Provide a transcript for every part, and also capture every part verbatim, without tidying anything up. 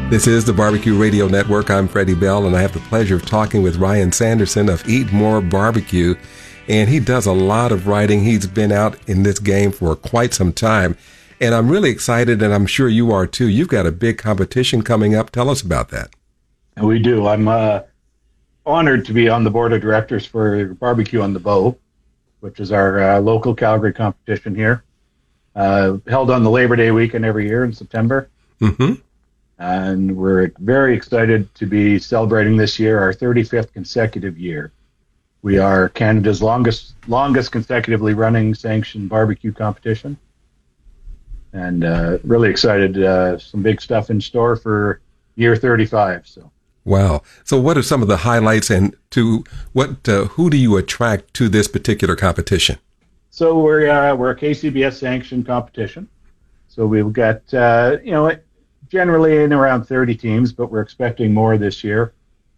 This is the Barbecue Radio Network. I'm Freddie Bell, and I have the pleasure of talking with Ryan Sanderson of Eat More Barbecue. And he does a lot of writing. He's been out in this game for quite some time. And I'm really excited, and I'm sure you are too. You've got a big competition coming up. Tell us about that. We do. I'm uh, honored to be on the board of directors for Barbecue on the Bow, which is our uh, local Calgary competition here. Uh, held on the Labor Day weekend every year in September. Mm-hmm. And we're very excited to be celebrating this year our thirty-fifth consecutive year. We are Canada's longest longest consecutively running sanctioned barbecue competition. And uh, really excited. Uh, some big stuff in store for year thirty-five. So. Wow. So what are some of the highlights, and to what uh, who do you attract to this particular competition? So we're uh, we're a K C B S sanctioned competition. So we've got uh, you know generally in around thirty teams, but we're expecting more this year,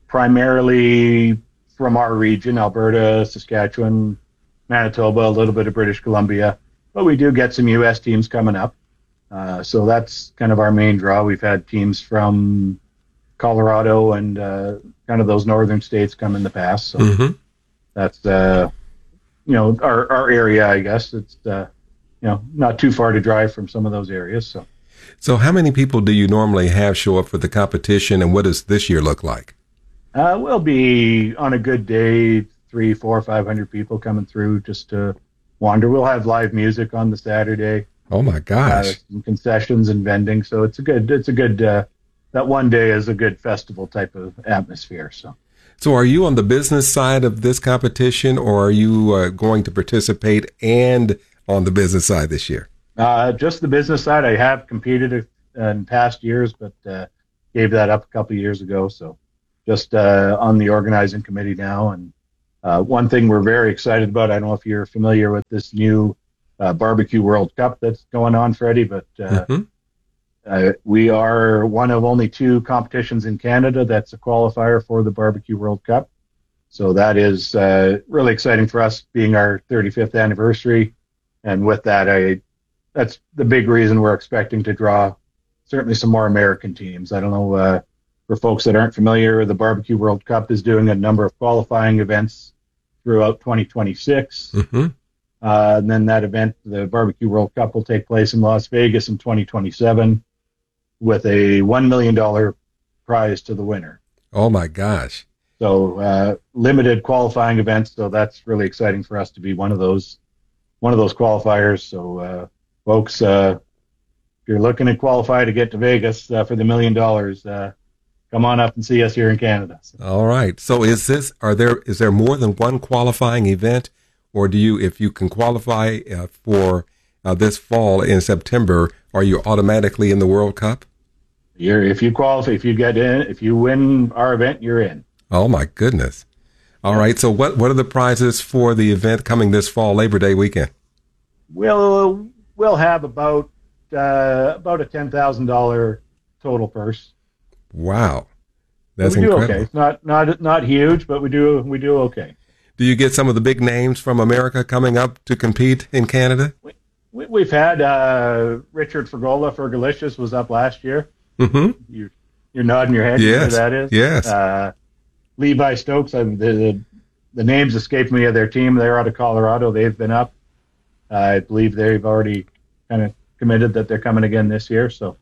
primarily from our region: Alberta, Saskatchewan, Manitoba, a little bit of British Columbia. But we do get some U S teams coming up. Uh, so that's kind of our main draw. We've had teams from Colorado and uh, kind of those northern states come in the past. So mm-hmm. that's uh, you know our our area, I guess. It's uh, you know not too far to drive from some of those areas. So. So how many people do you normally have show up for the competition, and what does this year look like? Uh, we'll be, on a good day, three, four, five hundred people coming through just to wander. We'll have live music on the Saturday. Oh my gosh! Uh, some concessions and vending, so it's a good. It's a good. Uh, that one day is a good festival type of atmosphere. So. So are you on the business side of this competition, or are you uh, going to participate and on the business side this year? Uh, just the business side. I have competed in past years, but uh, gave that up a couple of years ago. So just uh, on the organizing committee now. And uh, one thing we're very excited about, I don't know if you're familiar with this new uh, Barbecue World Cup that's going on, Freddie, but uh, mm-hmm. uh, we are one of only two competitions in Canada that's a qualifier for the Barbecue World Cup. So that is uh, really exciting for us, being our thirty-fifth anniversary. And with that, I that's the big reason we're expecting to draw certainly some more American teams. I don't know, uh, for folks that aren't familiar, the Barbecue World Cup is doing a number of qualifying events throughout twenty twenty-six. Mm-hmm. Uh, and then that event, the Barbecue World Cup, will take place in Las Vegas in twenty twenty-seven with a one million dollars prize to the winner. Oh, my gosh. So uh, limited qualifying events, so that's really exciting for us to be one of those one of those qualifiers. So, uh, folks, uh, if you're looking to qualify to get to Vegas uh, for the million dollars, uh, come on up and see us here in Canada. So. All right. So is this, are there, is there more than one qualifying event, or do you, if you can qualify uh, for uh, this fall in September, are you automatically in the World Cup? You're, if you qualify, if you get in, if you win our event, you're in. Oh my goodness. All right. So what, what are the prizes for the event coming this fall, Labor Day weekend? We'll, we'll have about, uh, about a ten thousand dollars total purse. Wow. That's we incredible. Do okay. It's not, not, not huge, but we do, we do okay. Do you get some of the big names from America coming up to compete in Canada? We, we, we've had, uh, Richard Fergola, Fergalicious was up last year. Mm-hmm. You, you're nodding your head. Yes. You know who that is? Yes. Uh, Levi Stokes, I, the, the the names escape me of their team. They're out of Colorado. They've been up. Uh, I believe they've already kind of committed that they're coming again this year. So,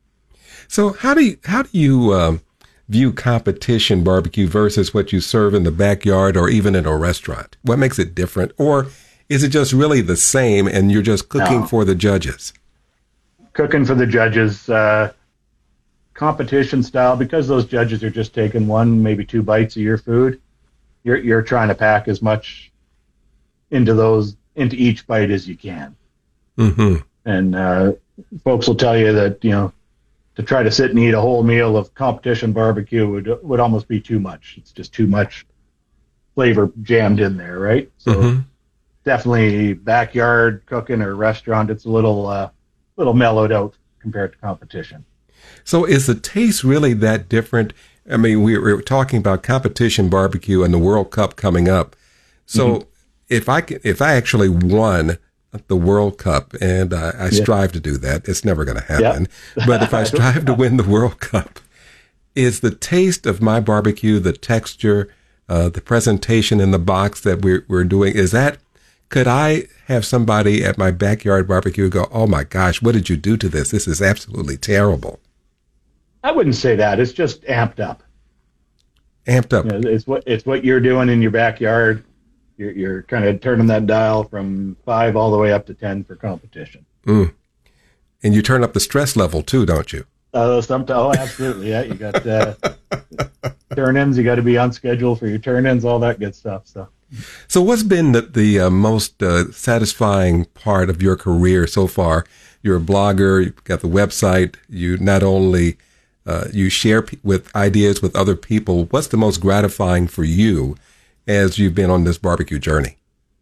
so how do you how do you um, view competition barbecue versus what you serve in the backyard or even in a restaurant? What makes it different, or is it just really the same and you're just cooking no. for the judges? Cooking for the judges. Uh, competition style, because those judges are just taking one, maybe two bites of your food, you're you're trying to pack as much into those into each bite as you can. Mm-hmm. And uh, folks will tell you that, you know, to try to sit and eat a whole meal of competition barbecue would would almost be too much. It's just too much flavor jammed in there, right? So mm-hmm. definitely backyard cooking or restaurant, it's a little uh, little mellowed out compared to competition. So is the taste really that different? I mean, we were talking about competition barbecue and the World Cup coming up. So mm-hmm. if I can, if I actually won the World Cup, and I, I yeah. strive to do that, it's never going to happen. Yeah. But if I strive to win the World Cup, Is the taste of my barbecue, the texture, uh, the presentation in the box that we're, we're doing, is that, could I have somebody at my backyard barbecue go, oh my gosh, what did you do to this? This is absolutely terrible. I wouldn't say that. It's just amped up. Amped up. You know, it's what it's what you're doing in your backyard. You're, you're kind of turning that dial from five all the way up to ten for competition. Mm. And you turn up the stress level too, don't you? Uh, sometimes, oh, absolutely. Yeah, you got uh, turn-ins. You got to be on schedule for your turn-ins, all that good stuff. So, so what's been the, the uh, most uh, satisfying part of your career so far? You're a blogger. You've got the website. You not only uh, you share p- with ideas with other people. What's the most gratifying for you as you've been on this barbecue journey?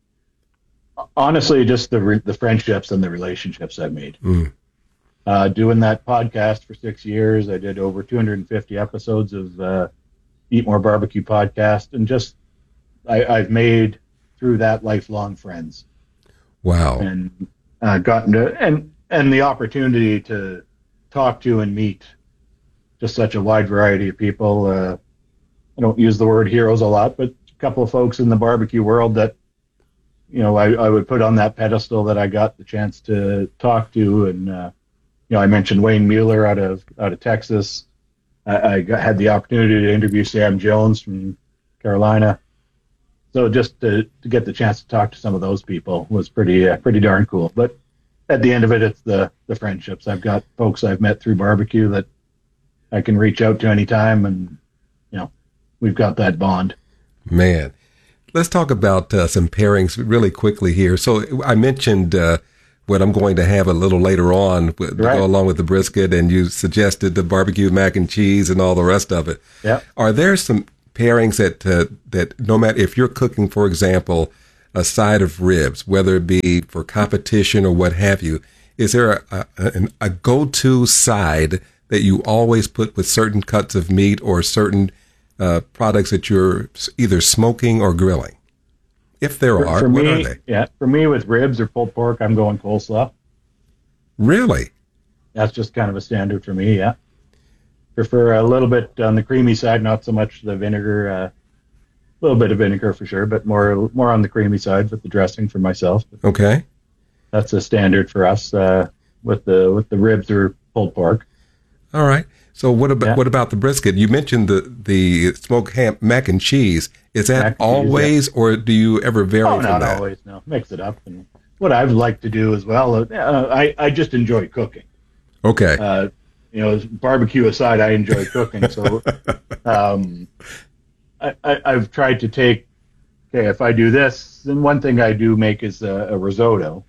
Honestly, just the re- the friendships and the relationships I've made. Mm. Uh, doing that podcast for six years, I did over two hundred fifty episodes of uh, Eat More Barbecue podcast, and just I, I've made through that lifelong friends. Wow! And uh, gotten to and and the opportunity to talk to and meet just such a wide variety of people. Uh, I don't use the word heroes a lot, but a couple of folks in the barbecue world that you know I, I would put on that pedestal that I got the chance to talk to and. Uh, You know, I mentioned Wayne Mueller out of out of Texas. I, I got, had the opportunity to interview Sam Jones from Carolina. So just to, to get the chance to talk to some of those people was pretty uh, pretty darn cool. But at the end of it, it's the the friendships. I've got folks I've met through barbecue that I can reach out to anytime, and you know, we've got that bond. Man, let's talk about uh, some pairings really quickly here. So I mentioned. Uh, what I'm going to have a little later on with, right. to go along with the brisket, and you suggested the barbecue mac and cheese and all the rest of it. Yeah. Are there some pairings that uh, that no matter if you're cooking, for example, a side of ribs, whether it be for competition or what have you, is there a, a, a go-to side that you always put with certain cuts of meat or certain uh, products that you're either smoking or grilling? If there for, are, for what me, are they? Yeah, for me with ribs or pulled pork, I'm going coleslaw. Really? That's just kind of a standard for me, yeah. Prefer a little bit on the creamy side, not so much the vinegar. A uh, little bit of vinegar for sure, but more more on the creamy side with the dressing for myself. Okay. That's a standard for us uh, with the with the ribs or pulled pork. All right. So what about yeah. what about the brisket? You mentioned the the smoked ham mac and cheese. Is that always, cheese, yeah. or do you ever vary oh, from not that? always. No, mix it up. And what I've liked to do as well, uh, I I just enjoy cooking. Okay. Uh, you know, barbecue aside, I enjoy cooking. So, um, I, I I've tried to take. Okay, if I do this, then one thing I do make is a, a risotto.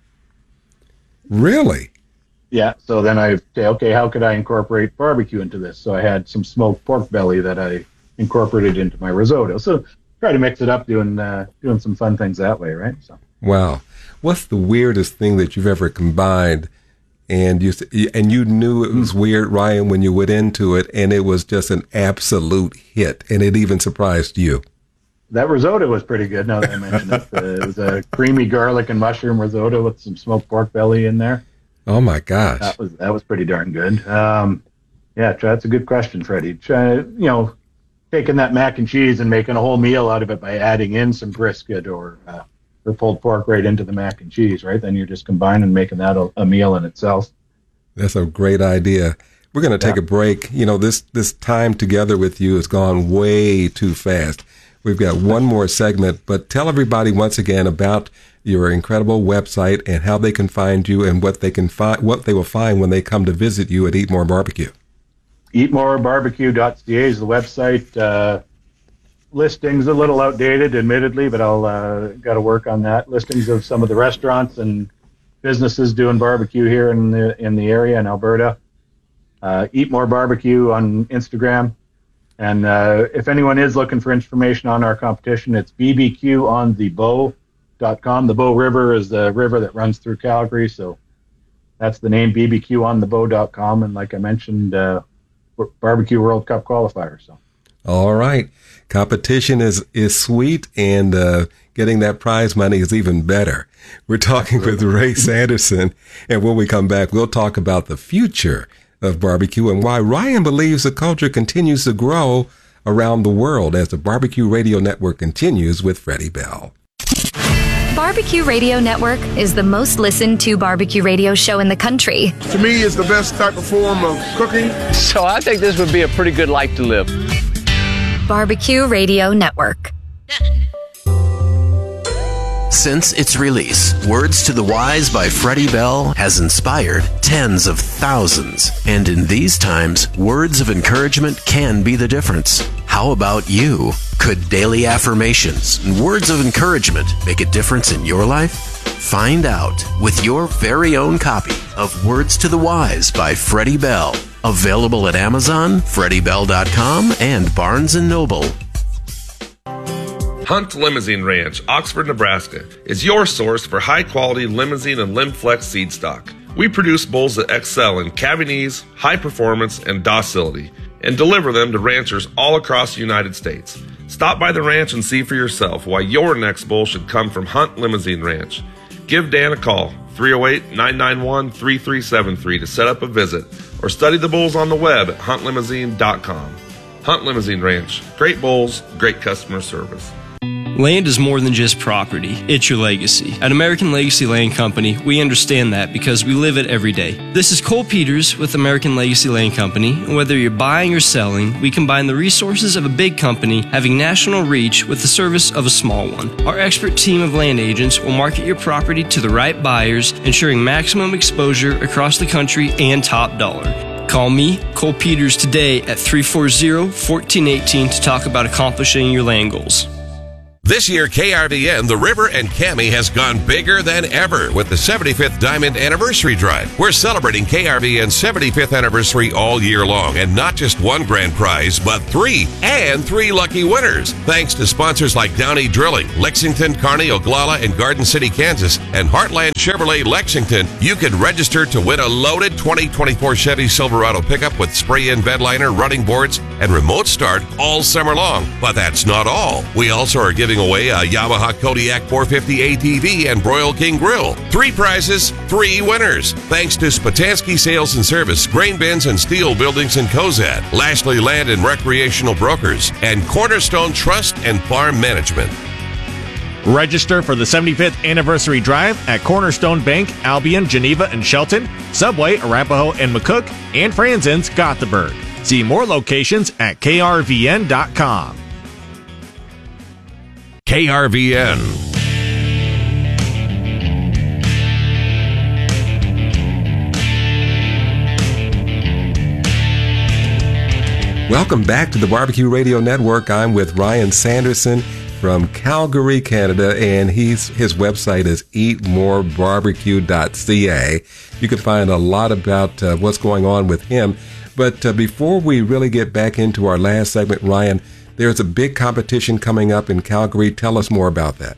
Really? Yeah, so then I say, okay, how could I incorporate barbecue into this? So I had some smoked pork belly that I incorporated into my risotto. So try to mix it up, doing uh, doing some fun things that way, right? So. Wow, what's the weirdest thing that you've ever combined, and you and you knew it was weird, Ryan, when you went into it, and it was just an absolute hit, and it even surprised you? That risotto was pretty good. Now that I mention it, uh, it was a creamy garlic and mushroom risotto with some smoked pork belly in there. Oh my gosh, that was that was pretty darn good. Um, yeah, that's a good question, Freddie. Try, you know, taking that mac and cheese and making a whole meal out of it by adding in some brisket or uh, or pulled pork right into the mac and cheese, right? Then you're just combining, making that a, a meal in itself. That's a great idea. We're going to take yeah. a break. You know, this this time together with you has gone way too fast. We've got one more segment, but tell everybody once again about your incredible website and how they can find you and what they can find, what they will find when they come to visit you at Eat More Barbecue. eat more barbecue dot c a is the website. Uh, listings a little outdated, admittedly, but I'll uh, got to work on that. Listings of some of the restaurants and businesses doing barbecue here in the in the area in Alberta. Uh, Eat More Barbecue on Instagram. And uh, if anyone is looking for information on our competition, it's b b q on the bow dot com. The Bow River is the river that runs through Calgary, so that's the name, b b q on the bow dot com. And like I mentioned, uh, Barbecue World Cup qualifier. So, all right, competition is is sweet, and uh, getting that prize money is even better. We're talking with Ray Sanderson, and when we come back, we'll talk about the future of barbecue and why Ryan believes the culture continues to grow around the world as the Barbecue Radio Network continues with Freddie Bell. Barbecue Radio Network is the most listened to barbecue radio show in the country. To me, it's the best type of form of cooking. So I think this would be a pretty good life to live. Barbecue Radio Network. Since its release, Words to the Wise by Freddie Bell has inspired tens of thousands. And in these times, words of encouragement can be the difference. How about you? Could daily affirmations and words of encouragement make a difference in your life? Find out with your very own copy of Words to the Wise by Freddie Bell. Available at Amazon, freddie bell dot com, and Barnes and Noble. Hunt Limousine Ranch, Oxford, Nebraska, is your source for high-quality limousine and Limflex seed stock. We produce bulls that excel in cabinet, high performance, and docility, and deliver them to ranchers all across the United States. Stop by the ranch and see for yourself why your next bull should come from Hunt Limousine Ranch. Give Dan a call, three oh eight, nine nine one, three three seven three, to set up a visit, or study the bulls on the web at hunt limousine dot com. Hunt Limousine Ranch. Great bulls, great customer service. Land is more than just property, it's your legacy. At American Legacy Land Company, we understand that because we live it every day. This is Cole Peters with American Legacy Land Company, and whether you're buying or selling, we combine the resources of a big company having national reach with the service of a small one. Our expert team of land agents will market your property to the right buyers, ensuring maximum exposure across the country and top dollar. Call me, Cole Peters, today at three four zero, one four one eight to talk about accomplishing your land goals. This year, K R V N, The River, and Cami has gone bigger than ever with the seventy-fifth Diamond Anniversary Drive. We're celebrating K R V N's seventy-fifth anniversary all year long, and not just one grand prize, but three, and three lucky winners. Thanks to sponsors like Downey Drilling, Lexington, Kearney, Oglala, and Garden City, Kansas, and Heartland Chevrolet Lexington, you can register to win a loaded twenty twenty-four Chevy Silverado pickup with spray-in bed liner, running boards, and remote start all summer long. But that's not all. We also are giving away a Yamaha Kodiak four fifty A T V and Broil King Grill. Three prizes, three winners. Thanks to Spatansky Sales and Service, Grain Bins and Steel Buildings in Cozad, Lashley Land and Recreational Brokers, and Cornerstone Trust and Farm Management. Register for the seventy-fifth Anniversary Drive at Cornerstone Bank, Albion, Geneva, and Shelton, Subway, Arapahoe, and McCook, and Franzen's, Gothenburg. See more locations at K R V N dot com. K R V N. Welcome back to the Barbecue Radio Network. I'm with Ryan Sanderson from Calgary, Canada, and he's his website is eat more barbecue dot c a. You can find a lot about uh, what's going on with him. But uh, before we really get back into our last segment, Ryan, there's a big competition coming up in Calgary. Tell us more about that.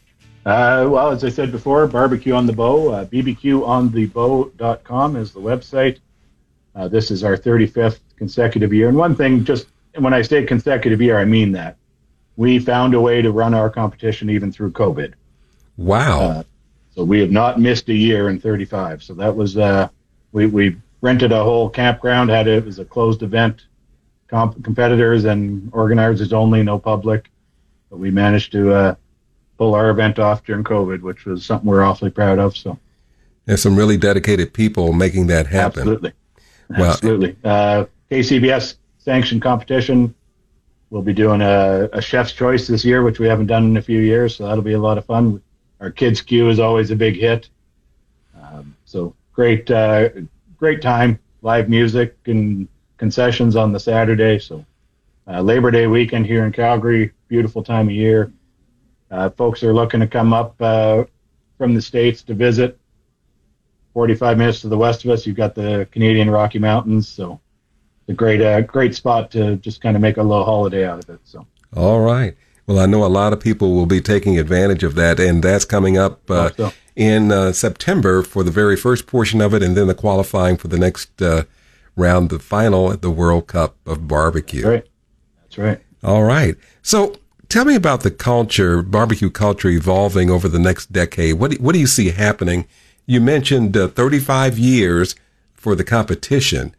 Uh, well, as I said before, Barbecue on the Bow, uh, b b q on the bow dot com is the website. Uh, this is our thirty-fifth consecutive year. And one thing, just when I say consecutive year, I mean that. We found a way to run our competition even through COVID. Wow. Uh, so we have not missed a year in thirty-five. So that was, uh, we, we rented a whole campground, had it, it was a closed event. Comp- competitors and organizers only, no public. But we managed to uh, pull our event off during COVID, which was something we're awfully proud of. So there's some really dedicated people making that happen. Absolutely. Well, Absolutely. Uh, K C B S sanctioned competition. We'll be doing a, a chef's choice this year, which we haven't done in a few years. So that'll be a lot of fun. Our kids' queue is always a big hit. Um, so great, uh, great time, live music and concessions on the Saturday. So uh, Labor Day weekend here in Calgary, beautiful time of year. Uh, folks are looking to come up uh, from the States to visit. forty-five minutes to the west of us, you've got the Canadian Rocky Mountains. So it's a great, uh, great spot to just kind of make a little holiday out of it. So. All right. Well, I know a lot of people will be taking advantage of that, and that's coming up uh, so. in uh, September for the very first portion of it, and then the qualifying for the next uh, round, the final at the World Cup of Barbecue. That's right. That's right. All right. So tell me about the culture, barbecue culture evolving over the next decade. What do, what do you see happening? You mentioned uh, thirty-five years for the competition.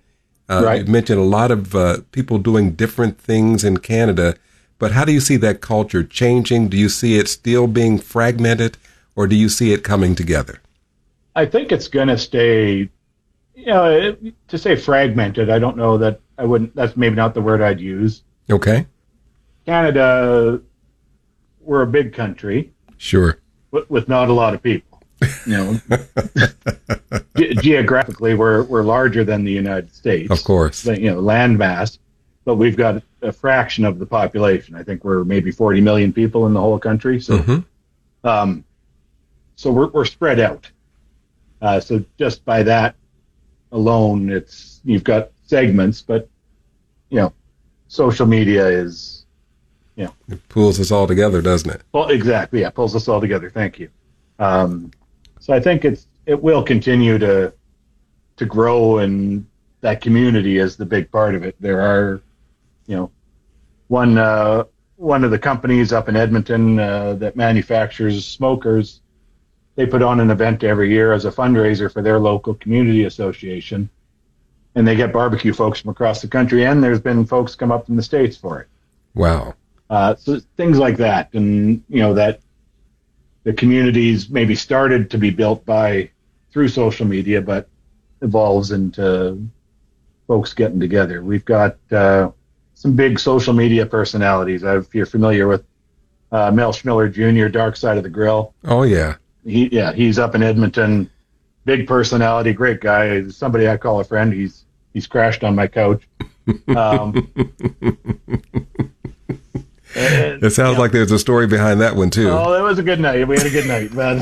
Uh, right. You mentioned a lot of uh, people doing different things in Canada, but how do you see that culture changing? Do you see it still being fragmented, or do you see it coming together? I think it's going to stay, you know, to say fragmented, I don't know that I wouldn't, that's maybe not the word I'd use. Okay. Canada, we're a big country. Sure. With, with not a lot of people. You know, Ge- geographically, we're we're larger than the United States. Of course. You know, land mass, but we've got a fraction of the population. I think we're maybe forty million people in the whole country. So, mm-hmm. um, so we're we're spread out. Uh, so just by that alone, it's you've got segments, but you know, social media is, you know, it pulls us all together, doesn't it? Well, exactly. Yeah, pulls us all together. Thank you. Um, so I think it's it will continue to to grow, and that community is the big part of it. There are, you know, one uh, one of the companies up in Edmonton uh, that manufactures smokers. They put on an event every year as a fundraiser for their local community association, and they get barbecue folks from across the country. And there's been folks come up from the States for it. Wow. Uh, so things like that, and you know that the communities maybe started to be built by through social media, but evolves into folks getting together. We've got uh, some big social media personalities. If you're familiar with uh, Mel Schmiller Junior, Dark Side of the Grill. Oh yeah, he yeah he's up in Edmonton. Big personality, great guy. Somebody I call a friend. He's he's crashed on my couch. Um, And, it sounds you know, like there's a story behind that one too. Oh, it was a good night. We had a good night. But,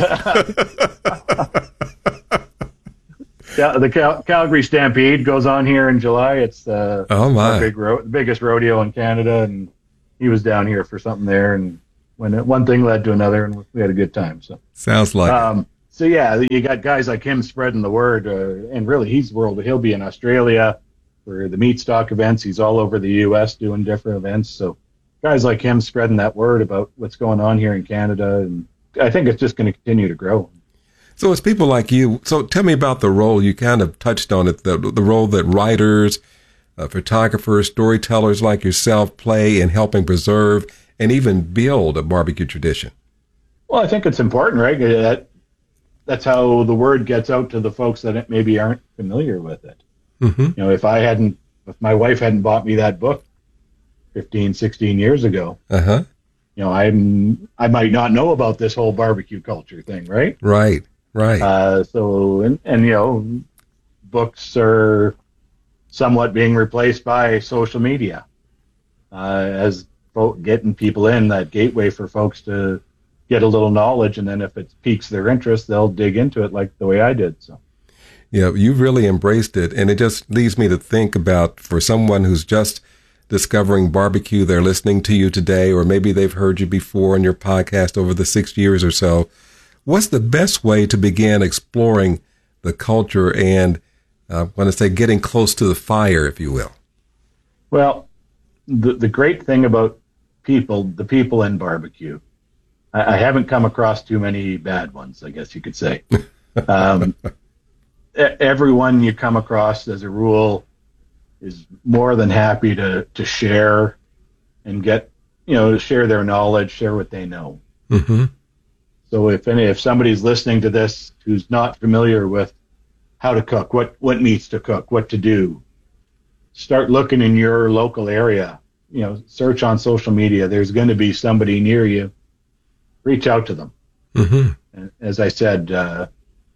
uh, the Cal- Calgary Stampede goes on here in July. It's uh, oh my big ro- the biggest rodeo in Canada, and he was down here for something there. And when it, one thing led to another, and we had a good time. So sounds like. Um, so yeah, you got guys like him spreading the word, uh, and really he's world. He'll be in Australia for the meat stock events. He's all over the U S doing different events. So. Guys like him spreading that word about what's going on here in Canada, and I think it's just going to continue to grow. So it's people like you. So tell me about the role. You kind of touched on it, the, the role that writers, uh, photographers, storytellers like yourself play in helping preserve and even build a barbecue tradition. Well, I think it's important, right? That, that's how the word gets out to the folks that maybe aren't familiar with it. Mm-hmm. You know, if I hadn't, if my wife hadn't bought me that book fifteen, sixteen years ago, uh-huh. you know, I'm, I might not know about this whole barbecue culture thing, right? Right, right. Uh, so, and, and, you know, books are somewhat being replaced by social media uh, as folk, getting people in, that gateway for folks to get a little knowledge, and then if it piques their interest, they'll dig into it like the way I did. So, yeah, you've really embraced it, and it just leads me to think about, for someone who's just discovering barbecue, they're listening to you today, or maybe they've heard you before in your podcast over the six years or so. What's the best way to begin exploring the culture and, uh, I want to say, getting close to the fire, if you will? Well, the the great thing about people, the people in barbecue, I, I haven't come across too many bad ones, I guess you could say. um, everyone you come across, as a rule, is more than happy to, to share and get, you know, to share their knowledge, share what they know. Mm-hmm. So if any, if somebody's listening to this who's not familiar with how to cook, what, what meats to cook, what to do, start looking in your local area, you know, search on social media. There's going to be somebody near you. Reach out to them. Mm-hmm. And as I said, uh,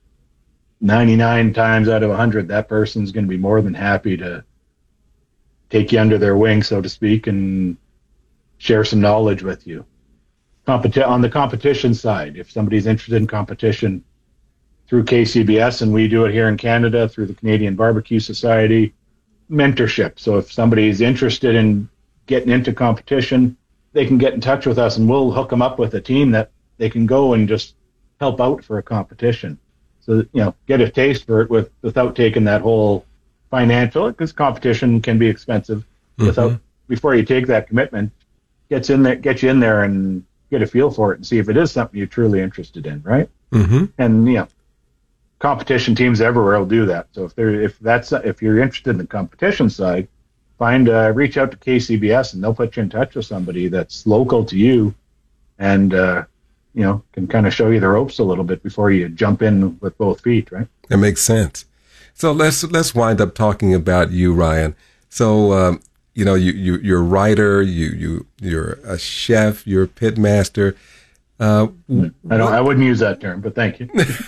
ninety-nine times out of one hundred, that person's going to be more than happy to take you under their wing, so to speak, and share some knowledge with you. Competi- on the competition side, if somebody's interested in competition through K C B S, and we do it here in Canada through the Canadian Barbecue Society, mentorship. So if somebody's interested in getting into competition, they can get in touch with us, and we'll hook them up with a team that they can go and just help out for a competition. So, you know, get a taste for it with without taking that whole financial, because competition can be expensive. Mm-hmm. Without before you take that commitment, gets in there, get you in there, and get a feel for it, and see if it is something you're truly interested in, right? Mm-hmm. And you know, competition teams everywhere will do that. So if they're if that's if you're interested in the competition side, find uh, reach out to K C B S and they'll put you in touch with somebody that's local to you, and uh, you know can kind of show you the ropes a little bit before you jump in with both feet. Right? That makes sense. So let's let's wind up talking about you, Ryan. So um, you know you, you you're a writer, you you you're a chef, you're a pit master. Uh, I don't. I wouldn't use that term, but thank you.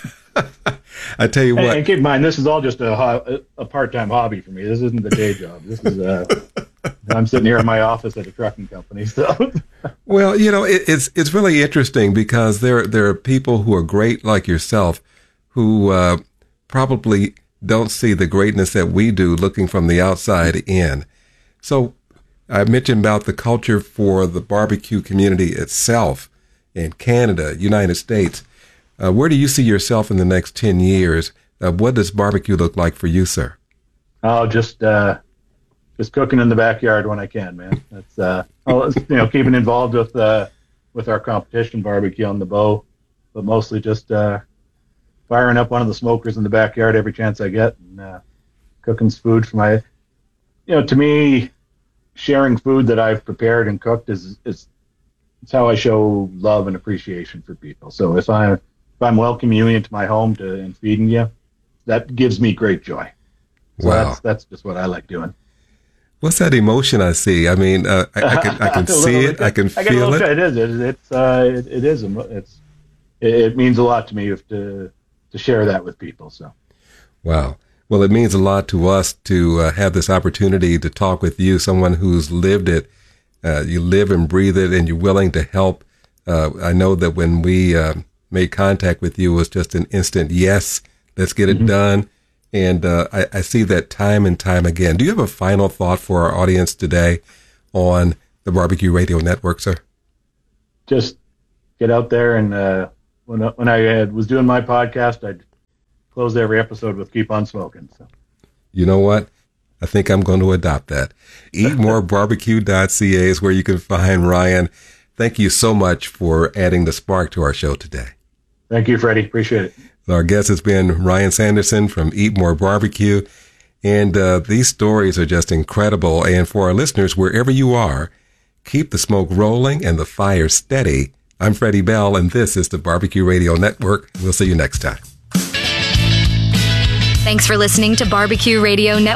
I tell you what. And, and keep in mind, this is all just a ho- a part-time hobby for me. This isn't the day job. This is. Uh, I'm sitting here in my office at a trucking company. So. Well, you know, it, it's it's really interesting because there there are people who are great like yourself, who uh, probably don't see the greatness that we do looking from the outside in. So, I mentioned about the culture for the barbecue community itself in Canada, United States. Uh, where do you see yourself in the next ten years? Uh, what does barbecue look like for you, sir? Oh, just uh, just cooking in the backyard when I can, man. That's uh, well, you know, keeping involved with uh, with our competition barbecue on the bow, but mostly just uh, firing up one of the smokers in the backyard every chance I get, and uh, cooking food for my. You know, to me, sharing food that I've prepared and cooked is is it's how I show love and appreciation for people. So if I if I'm welcoming you into my home to and feeding you, that gives me great joy. So wow, that's that's just what I like doing. What's that emotion I see? I mean, uh, I, I can I can see it, I can I feel it. It is. It, it's uh, it, it is. It's it, it means a lot to me if to to share that with people. So. Wow. Well, it means a lot to us to uh, have this opportunity to talk with you, someone who's lived it. Uh, you live and breathe it, and you're willing to help. Uh, I know that when we uh, made contact with you, it was just an instant yes, let's get it mm-hmm. done. And uh, I, I see that time and time again. Do you have a final thought for our audience today on the Barbecue Radio Network, sir? Just get out there, and uh, when, when I had, was doing my podcast, I'd close every episode with "Keep on smoking." So, you know what? I think I'm going to adopt that. eat more barbecue dot c a is where you can find Ryan. Thank you so much for adding the spark to our show today. Thank you, Freddie. Appreciate it. Our guest has been Ryan Sanderson from Eat More Barbecue. And uh, these stories are just incredible. And for our listeners, wherever you are, keep the smoke rolling and the fire steady. I'm Freddie Bell, and this is the Barbecue Radio Network. We'll see you next time. Thanks for listening to Barbecue Radio Network.